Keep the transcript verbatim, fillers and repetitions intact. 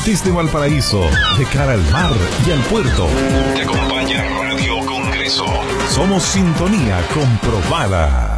Desde Valparaíso, de cara al mar y al puerto. Te acompaña Radio Congreso. Somos sintonía comprobada.